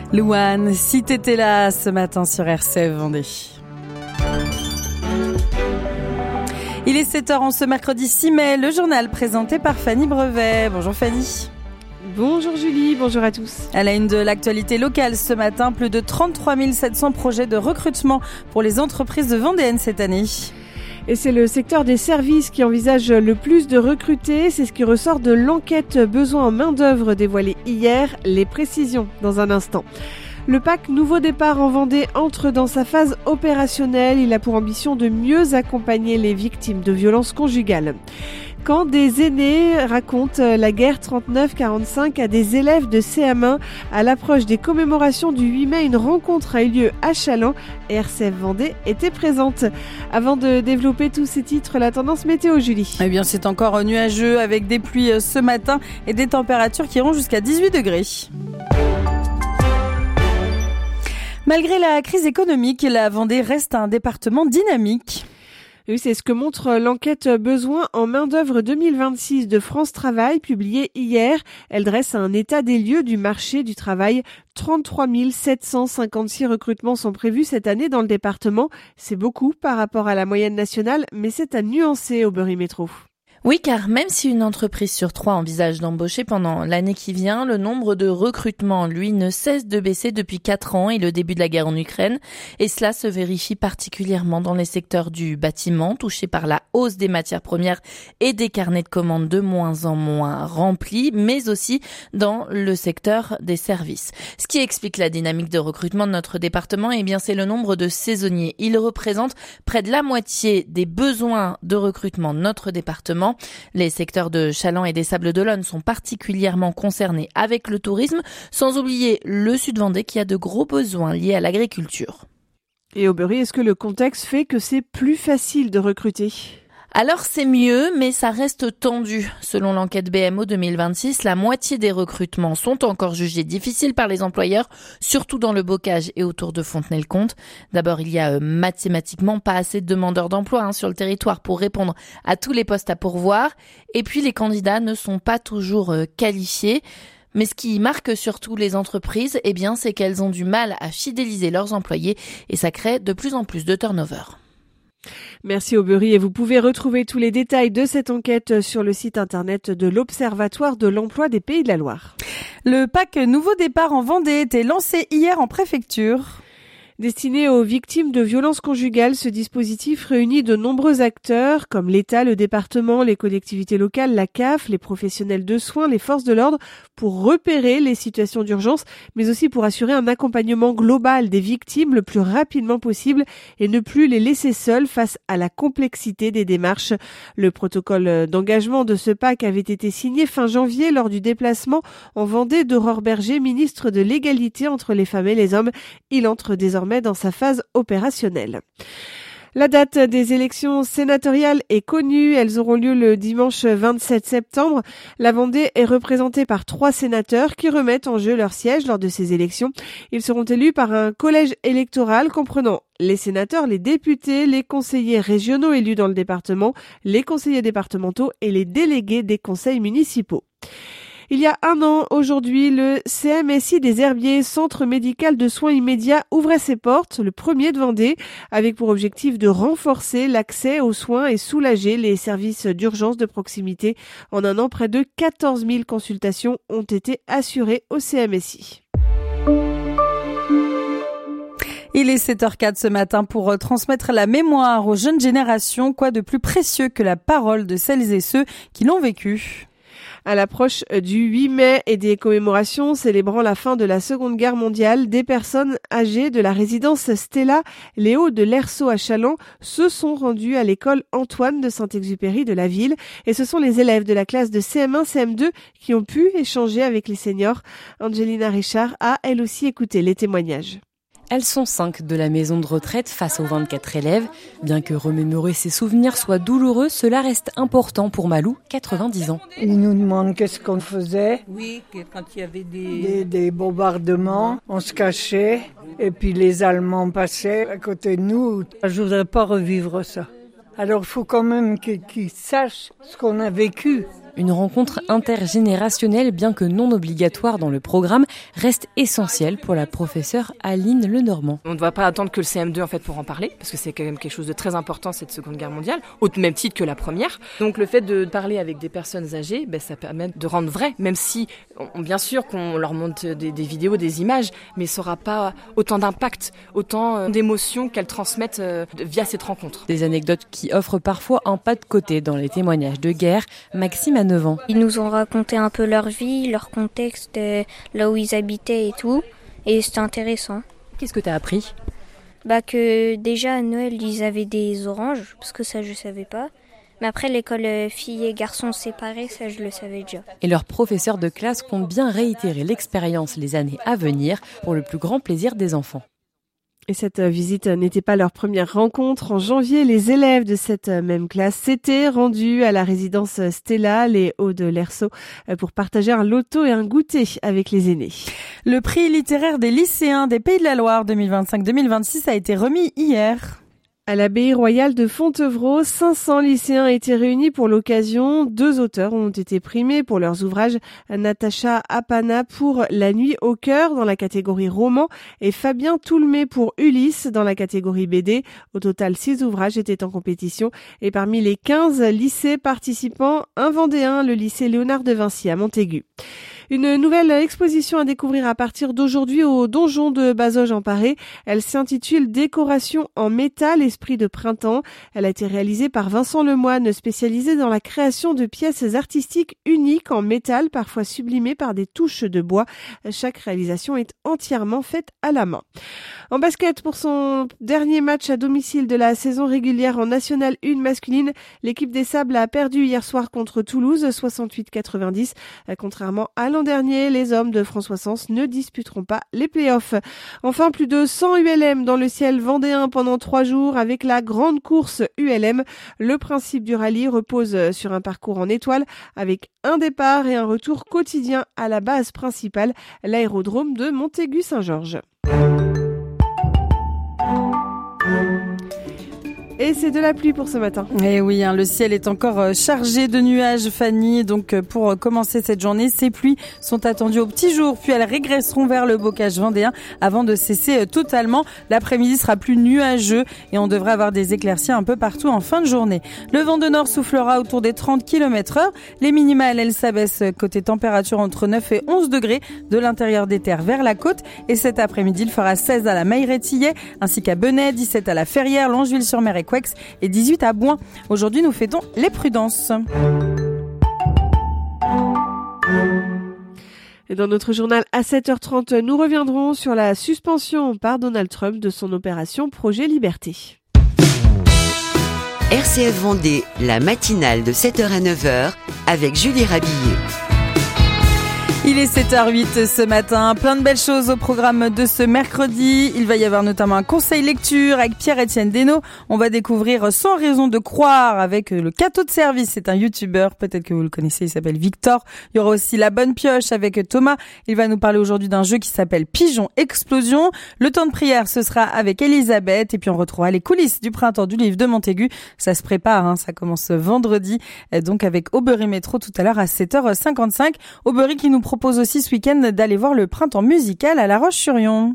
Louane, si t'étais là ce matin sur RCF Vendée. Il est 7h en ce mercredi 6 mai, le journal présenté par Fanny Brevet. Bonjour Fanny. Bonjour Julie, bonjour à tous. À la une de l'actualité locale ce matin, plus de 33 700 projets de recrutement pour les entreprises de Vendéenne cette année. Et c'est le secteur des services qui envisage le plus de recruter. C'est ce qui ressort de l'enquête besoin en main-d'œuvre dévoilée hier. Les précisions dans un instant. Le PAC Nouveau Départ en Vendée entre dans sa phase opérationnelle. Il a pour ambition de mieux accompagner les victimes de violences conjugales. Quand des aînés racontent la guerre 39-45 à des élèves de CM1, à l'approche des commémorations du 8 mai, une rencontre a eu lieu à Challans et RCF Vendée était présente. Avant de développer tous ces titres, la tendance météo, Julie. Eh bien, c'est encore nuageux avec des pluies ce matin et des températures qui iront jusqu'à 18 degrés. Malgré la crise économique, la Vendée reste un département dynamique. Oui, c'est ce que montre l'enquête Besoin en main-d'œuvre 2026 de France Travail, publiée hier. Elle dresse un état des lieux du marché du travail. 33 756 recrutements sont prévus cette année dans le département. C'est beaucoup par rapport à la moyenne nationale, mais c'est à nuancer au Bury Métro. Oui, car même si une entreprise sur 3 envisage d'embaucher pendant l'année qui vient, le nombre de recrutements, lui, ne cesse de baisser depuis 4 ans et le début de la guerre en Ukraine. Et cela se vérifie particulièrement dans les secteurs du bâtiment, touchés par la hausse des matières premières et des carnets de commandes de moins en moins remplis, mais aussi dans le secteur des services. Ce qui explique la dynamique de recrutement de notre département, eh bien, c'est le nombre de saisonniers. Il représente près de la moitié des besoins de recrutement de notre département. Les secteurs de Challans et des Sables-d'Olonne sont particulièrement concernés avec le tourisme, sans oublier le Sud-Vendée qui a de gros besoins liés à l'agriculture. Et au Bury, est-ce que le contexte fait que c'est plus facile de recruter ? Alors c'est mieux, mais ça reste tendu. Selon l'enquête BMO 2026, la moitié des recrutements sont encore jugés difficiles par les employeurs, surtout dans le bocage et autour de Fontenay-le-Comte. D'abord, il y a mathématiquement pas assez de demandeurs d'emploi sur le territoire pour répondre à tous les postes à pourvoir. Et puis les candidats ne sont pas toujours qualifiés. Mais ce qui marque surtout les entreprises, eh bien, c'est qu'elles ont du mal à fidéliser leurs employés et ça crée de plus en plus de turnover. Merci Aubery et vous pouvez retrouver tous les détails de cette enquête sur le site internet de l'Observatoire de l'emploi des Pays de la Loire. Le PAC Nouveau Départ en Vendée était lancé hier en préfecture. Destiné aux victimes de violences conjugales, ce dispositif réunit de nombreux acteurs comme l'État, le département, les collectivités locales, la CAF, les professionnels de soins, les forces de l'ordre pour repérer les situations d'urgence, mais aussi pour assurer un accompagnement global des victimes le plus rapidement possible et ne plus les laisser seules face à la complexité des démarches. Le protocole d'engagement de ce PAC avait été signé fin janvier lors du déplacement en Vendée d'Aurore Berger, ministre de l'égalité entre les femmes et les hommes. Il entre désormais dans sa phase opérationnelle. La date des élections sénatoriales est connue. Elles auront lieu le dimanche 27 septembre. La Vendée est représentée par 3 sénateurs qui remettent en jeu leur siège lors de ces élections. Ils seront élus par un collège électoral comprenant les sénateurs, les députés, les conseillers régionaux élus dans le département, les conseillers départementaux et les délégués des conseils municipaux. Il y a 1 an, aujourd'hui, le CMSI des Herbiers, Centre médical de soins immédiats, ouvrait ses portes, le premier de Vendée, avec pour objectif de renforcer l'accès aux soins et soulager les services d'urgence de proximité. En 1 an, près de 14 000 consultations ont été assurées au CMSI. Il est 7h04 ce matin pour transmettre la mémoire aux jeunes générations. Quoi de plus précieux que la parole de celles et ceux qui l'ont vécu ? À l'approche du 8 mai et des commémorations célébrant la fin de la Seconde Guerre mondiale, des personnes âgées de la résidence Stella Léo de l'Erceau à Challans se sont rendues à l'école Antoine de Saint-Exupéry de la ville. Et ce sont les élèves de la classe de CM1, CM2 qui ont pu échanger avec les seniors. Angelina Richard a elle aussi écouté les témoignages. Elles sont 5 de la maison de retraite face aux 24 élèves. Bien que remémorer ses souvenirs soit douloureux, cela reste important pour Malou, 90 ans. Ils nous demandent qu'est-ce qu'on faisait. Oui, quand il y avait des bombardements, on se cachait et puis les Allemands passaient à côté de nous. Je voudrais pas revivre ça. Alors il faut quand même qu'ils sachent ce qu'on a vécu. Une rencontre intergénérationnelle, bien que non obligatoire dans le programme, reste essentielle pour la professeure Aline Lenormand. On ne va pas attendre que le CM2 en fait pour en parler, parce que c'est quand même quelque chose de très important cette Seconde Guerre mondiale, au même titre que la première. Donc le fait de parler avec des personnes âgées, ça permet de rendre vrai, même si bien sûr qu'on leur montre des vidéos, des images, mais ça n'aura pas autant d'impact, autant d'émotions qu'elles transmettent via cette rencontre. Des anecdotes qui offrent parfois un pas de côté dans les témoignages de guerre. Maxime a 9 ans. Ils nous ont raconté un peu leur vie, leur contexte, là où ils habitaient et tout, et c'était intéressant. Qu'est-ce que tu as appris ? Que déjà à Noël, ils avaient des oranges, parce que ça je savais pas. Mais après, l'école filles et garçons séparés, ça je le savais déjà. Et leur professeur de classe compte bien réitérer l'expérience les années à venir pour le plus grand plaisir des enfants. Et cette visite n'était pas leur première rencontre. En janvier, les élèves de cette même classe s'étaient rendus à la résidence Stella, les Hauts de l'Erceau, pour partager un loto et un goûter avec les aînés. Le prix littéraire des lycéens des Pays de la Loire 2025-2026 a été remis hier. À l'abbaye royale de Fontevraud, 500 lycéens étaient réunis pour l'occasion. 2 auteurs ont été primés pour leurs ouvrages. Natacha Apana pour La nuit au cœur dans la catégorie roman et Fabien Toulmé pour Ulysse dans la catégorie BD. Au total, 6 ouvrages étaient en compétition et parmi les 15 lycées participants, un Vendéen, le lycée Léonard de Vinci à Montaigu. Une nouvelle exposition à découvrir à partir d'aujourd'hui au donjon de Bazoges-en-Paré. Elle s'intitule Décoration en métal, esprit de printemps. Elle a été réalisée par Vincent Lemoine, spécialisé dans la création de pièces artistiques uniques en métal, parfois sublimées par des touches de bois. Chaque réalisation est entièrement faite à la main. En basket, pour son dernier match à domicile de la saison régulière en National 1 masculine, l'équipe des Sables a perdu hier soir contre Toulouse, 68-90. Contrairement à l'an dernier, les hommes de François Sens ne disputeront pas les playoffs. Enfin, plus de 100 ULM dans le ciel vendéen pendant 3 jours avec la grande course ULM. Le principe du rallye repose sur un parcours en étoile avec un départ et un retour quotidien à la base principale, l'aérodrome de Montaigu-Saint-Georges. Et c'est de la pluie pour ce matin. Et oui, le ciel est encore chargé de nuages, Fanny. Donc, pour commencer cette journée, ces pluies sont attendues au petit jour, puis elles régresseront vers le bocage vendéen avant de cesser totalement. L'après-midi sera plus nuageux et on devrait avoir des éclaircies un peu partout en fin de journée. Le vent de nord soufflera autour des 30 km/h. Les minimales, elles s'abaissent côté température entre 9 et 11 degrés de l'intérieur des terres vers la côte. Et cet après-midi, il fera 16 à la Mailleretillet ainsi qu'à Benay, 17 à la Ferrière, Longeville-sur-Mer et Quex et 18 à Bouin. Aujourd'hui, nous fêtons les prudences. Et dans notre journal à 7h30, nous reviendrons sur la suspension par Donald Trump de son opération Projet Liberté. RCF Vendée, la matinale de 7h à 9h avec Julie Rabillet. Il est 7h08 ce matin, plein de belles choses au programme de ce mercredi. Il va y avoir notamment un conseil lecture avec Pierre-Étienne Desnaux. On va découvrir Sans raison de croire avec le Cateau de service. C'est un youtubeur, peut-être que vous le connaissez, il s'appelle Victor. Il y aura aussi La Bonne Pioche avec Thomas. Il va nous parler aujourd'hui d'un jeu qui s'appelle Pigeon Explosion. Le temps de prière, ce sera avec Elisabeth. Et puis on retrouvera les coulisses du printemps du livre de Montaigu. Ça se prépare, ça commence vendredi. Donc avec Aubery Métro tout à l'heure à 7h55. Aubery qui nous propose aussi ce week-end d'aller voir le printemps musical à La Roche-sur-Yon.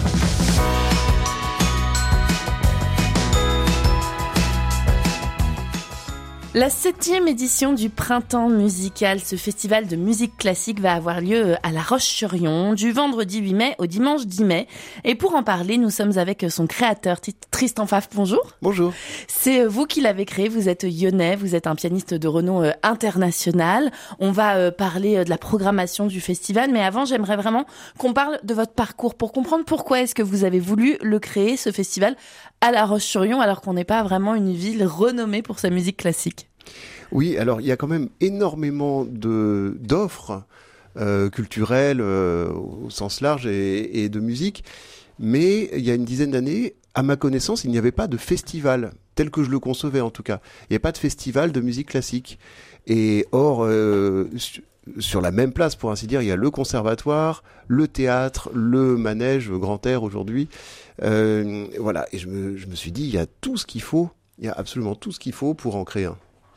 La 7e édition du Printemps musical, ce festival de musique classique va avoir lieu à La Roche-sur-Yon du vendredi 8 mai au dimanche 10 mai. Et pour en parler, nous sommes avec son créateur, Tristan Pfaff. Bonjour. Bonjour. C'est vous qui l'avez créé, vous êtes lyonnais, vous êtes un pianiste de renom international. On va parler de la programmation du festival, mais avant, j'aimerais vraiment qu'on parle de votre parcours pour comprendre pourquoi est-ce que vous avez voulu le créer, ce festival, à La Roche-sur-Yon, alors qu'on n'est pas vraiment une ville renommée pour sa musique classique. Oui, alors il y a quand même énormément d'offres culturelles au sens large et de musique, mais il y a une dizaine d'années, à ma connaissance, il n'y avait pas de festival, tel que je le concevais en tout cas. Il n'y a pas de festival de musique classique. Et or, sur la même place, pour ainsi dire, il y a le conservatoire, le théâtre, le manège, le grand air aujourd'hui. Voilà, et je me suis dit, il y a tout ce qu'il faut, il y a absolument tout ce qu'il faut pour en créer un.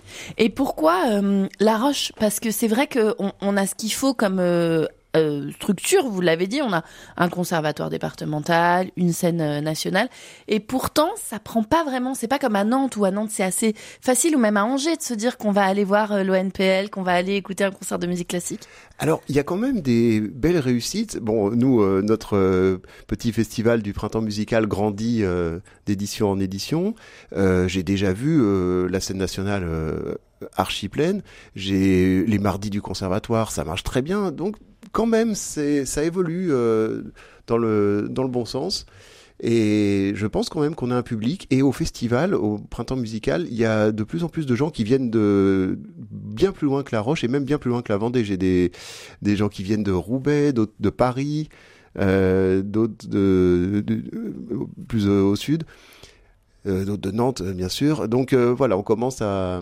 Et pourquoi La Roche ? Parce que c'est vrai qu'on a ce qu'il faut comme structure, vous l'avez dit, on a un conservatoire départemental, une scène nationale, et pourtant ça prend pas vraiment, c'est pas comme à Nantes, où à Nantes c'est assez facile, ou même à Angers, de se dire qu'on va aller voir l'ONPL, qu'on va aller écouter un concert de musique classique. Alors, il y a quand même des belles réussites. Bon, nous, notre petit festival du printemps musical grandit d'édition en édition. J'ai déjà vu la scène nationale archi pleine. J'ai les mardis du conservatoire, ça marche très bien. Donc, quand même, ça évolue dans le bon sens. Et je pense quand même qu'on a un public. Et au festival, au printemps musical, il y a de plus en plus de gens qui viennent de bien plus loin que La Roche et même bien plus loin que la Vendée. J'ai des gens qui viennent de Roubaix, d'autres de Paris, d'autres plus au sud, d'autres de Nantes, bien sûr. Donc voilà, on commence à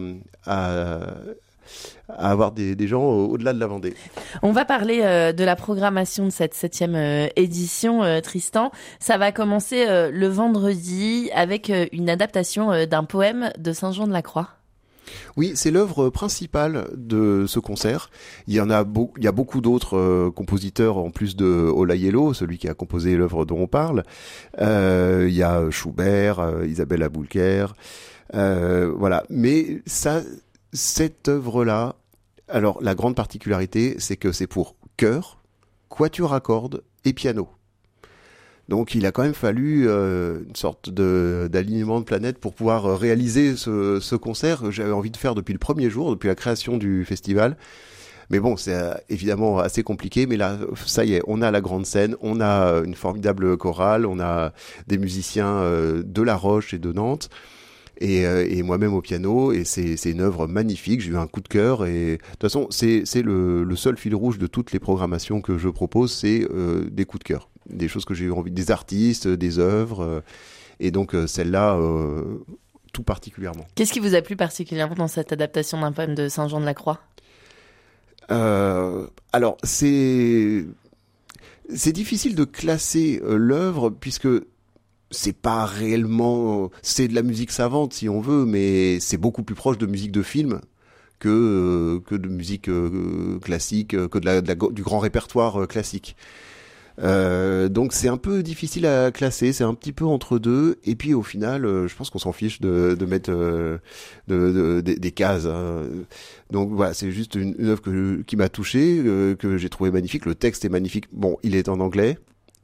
avoir des gens au-delà de la Vendée. On va parler de la programmation de cette 7e édition, Tristan. Ça va commencer le vendredi avec une adaptation d'un poème de Saint-Jean de la Croix. Oui, c'est l'œuvre principale de ce concert. Il y a beaucoup d'autres compositeurs en plus de Olayello, celui qui a composé l'œuvre dont on parle. Il y a Schubert, Isabelle Aboulker, voilà. Mais cette œuvre-là, alors la grande particularité, c'est que c'est pour chœur, quatuor à cordes et piano. Donc il a quand même fallu une sorte d'alignement de planètes pour pouvoir réaliser ce concert que j'avais envie de faire depuis le premier jour, depuis la création du festival. Mais bon, c'est évidemment assez compliqué, mais là, ça y est, on a la grande scène, on a une formidable chorale, on a des musiciens de La Roche et de Nantes, et moi-même au piano, et c'est une œuvre magnifique. J'ai eu un coup de cœur, et de toute façon c'est le seul fil rouge de toutes les programmations que je propose, c'est des coups de cœur, des choses que j'ai eu envie, des artistes, des œuvres, et donc celle-là tout particulièrement. Qu'est-ce qui vous a plu particulièrement dans cette adaptation d'un poème de Saint-Jean de la Croix ? Alors c'est difficile de classer l'œuvre, puisque c'est pas réellement, c'est de la musique savante si on veut, mais c'est beaucoup plus proche de musique de film que de musique classique, que du grand répertoire classique. Donc c'est un peu difficile à classer, c'est un petit peu entre deux, et puis au final je pense qu'on s'en fiche de mettre des cases, hein. Donc voilà, c'est juste une œuvre qui m'a touché, que j'ai trouvé magnifique. Le texte est magnifique, bon, il est en anglais,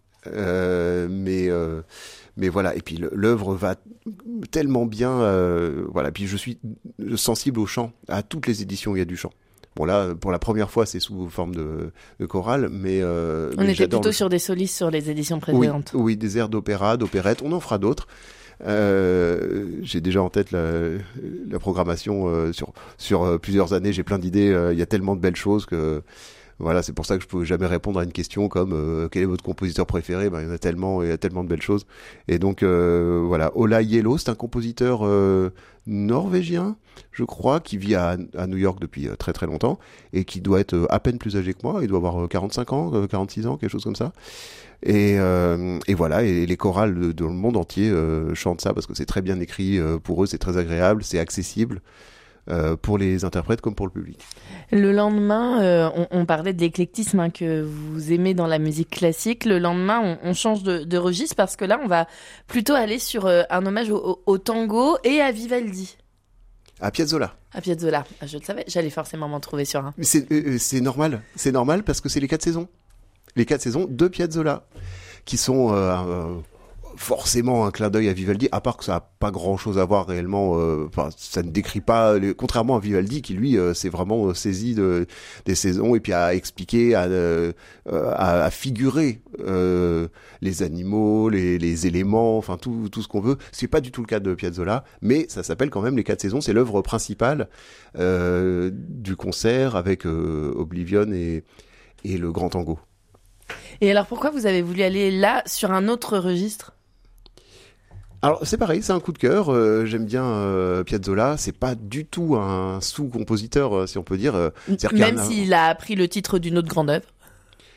mais voilà, et puis l'œuvre va tellement bien, voilà. Puis je suis sensible au chant, à toutes les éditions où il y a du chant. Bon là, pour la première fois, c'est sous forme de chorale, mais on était plutôt sur des solistes sur les éditions précédentes. Oui, des airs d'opéra, d'opérette. On en fera d'autres. J'ai déjà en tête la programmation sur plusieurs années. J'ai plein d'idées. Il y a tellement de belles choses que voilà, c'est pour ça que je peux jamais répondre à une question comme quel est votre compositeur préféré. Il y en a tellement, il y a tellement de belles choses. Et donc voilà, Olayello, c'est un compositeur norvégien, je crois, qui vit à New York depuis très très longtemps et qui doit être à peine plus âgé que moi. Il doit avoir 45 ans, 46 ans, quelque chose comme ça. Et voilà, et les chorales dans le monde entier chantent ça parce que c'est très bien écrit pour eux, c'est très agréable, c'est accessible. Pour les interprètes comme pour le public. Le lendemain, on parlait de l'éclectisme que vous aimez dans la musique classique. Le lendemain, on change de registre parce que là, on va plutôt aller sur un hommage au tango et à Vivaldi. À Piazzolla. À Piazzolla, je le savais, j'allais forcément m'en trouver sur un. Mais c'est normal parce que c'est les 4 saisons. Les 4 saisons de Piazzolla, qui sont forcément un clin d'œil à Vivaldi, à part que ça n'a pas grand-chose à voir réellement. Ça ne décrit pas, contrairement à Vivaldi, qui lui s'est vraiment saisi des saisons et puis a expliqué, à figurer les animaux, les éléments, enfin tout ce qu'on veut. C'est pas du tout le cas de Piazzolla, mais ça s'appelle quand même les 4 saisons. C'est l'œuvre principale du concert avec Oblivion et le Grand Tango. Et alors pourquoi vous avez voulu aller là sur un autre registre ? Alors c'est pareil, c'est un coup de cœur. J'aime bien Piazzolla. C'est pas du tout un sous-compositeur, si on peut dire. Même s'il a pris le titre d'une autre grande œuvre.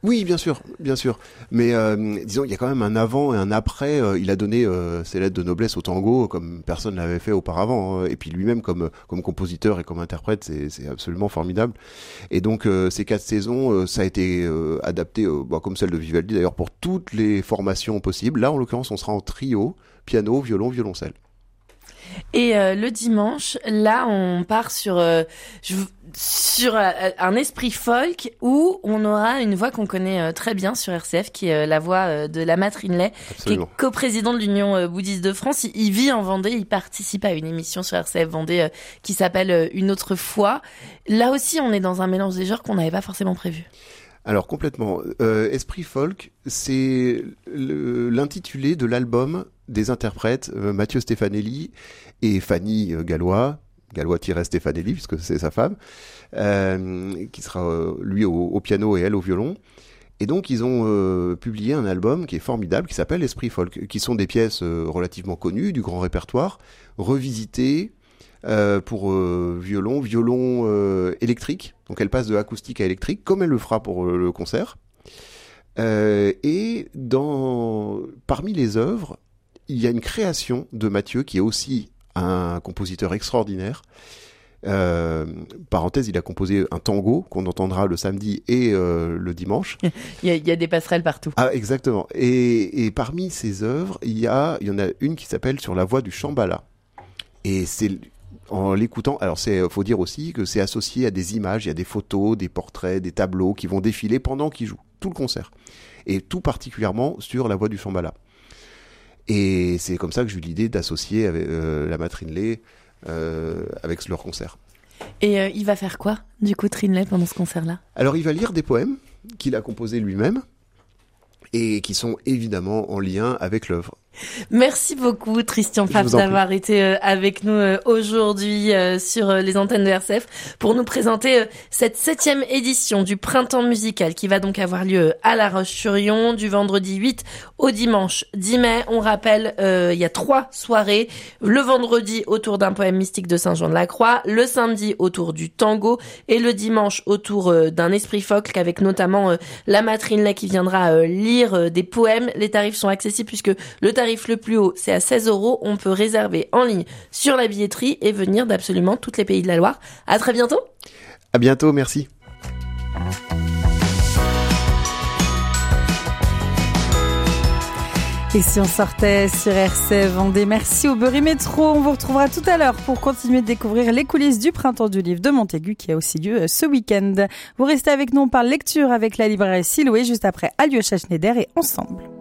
Oui, bien sûr. Mais disons, il y a quand même un avant et un après. Il a donné ses lettres de noblesse au tango comme personne ne l'avait fait auparavant. Et puis lui-même, comme compositeur et comme interprète, c'est absolument formidable. Et donc, ces 4 saisons, ça a été adapté, comme celle de Vivaldi d'ailleurs, pour toutes les formations possibles. Là, en l'occurrence, on sera en trio, piano, violon, violoncelle. Et le dimanche, là, on part sur un esprit folk où on aura une voix qu'on connaît très bien sur RCF, qui est la voix de Lama Trinley, qui est coprésident de l'Union bouddhiste de France. Il vit en Vendée, il participe à une émission sur RCF Vendée qui s'appelle Une autre fois. Là aussi, on est dans un mélange des genres qu'on n'avait pas forcément prévu. Alors complètement. Esprit folk, c'est l'intitulé de l'album des interprètes Mathieu Stefanelli et Fanny Gallois-Stefanelli, puisque c'est sa femme, qui sera lui au piano et elle au violon. Et donc ils ont publié un album qui est formidable, qui s'appelle Esprit folk, qui sont des pièces relativement connues du grand répertoire, revisitées pour violon électrique. Donc elle passe de acoustique à électrique, comme elle le fera pour le concert. Et parmi les œuvres, il y a une création de Mathieu, qui est aussi un compositeur extraordinaire. Parenthèse, il a composé un tango qu'on entendra le samedi et le dimanche. Il y a des passerelles partout. Ah, exactement. Et parmi ces œuvres, il y en a une qui s'appelle Sur la voie du Shambhala. Et c'est en l'écoutant, alors faut dire aussi que c'est associé à des images, il y a des photos, des portraits, des tableaux qui vont défiler pendant qu'il joue, tout le concert. Et tout particulièrement sur la voie du Shambhala. Et c'est comme ça que j'ai eu l'idée d'associer avec Lama Trinley avec leur concert. Et il va faire quoi, du coup, Trinley, pendant ce concert-là ? Alors, il va lire des poèmes qu'il a composés lui-même et qui sont évidemment en lien avec l'œuvre. Merci beaucoup, Christian Pfaff, d'avoir été avec nous aujourd'hui sur les antennes de RCF pour nous présenter cette 7e édition du Printemps musical qui va donc avoir lieu à La Roche-sur-Yon du vendredi 8 au dimanche 10 mai. On rappelle, il y a 3 soirées. Le vendredi autour d'un poème mystique de Saint-Jean-de-la-Croix, le samedi autour du tango et le dimanche autour d'un esprit folk avec notamment Lama Trinley qui viendra lire des poèmes. Les tarifs sont accessibles puisque le tarif le plus haut, c'est à 16 €. On peut réserver en ligne sur la billetterie et venir d'absolument tous les pays de la Loire. À très bientôt. À bientôt, merci. Et si on sortait sur RCF Vendée, merci au Berry Métro. On vous retrouvera tout à l'heure pour continuer de découvrir les coulisses du Printemps du Livre de Montaigu qui a aussi lieu ce week-end. Vous restez avec nous, on parle lecture avec la librairie Siloué juste après Alyosha Schneider et Ensemble.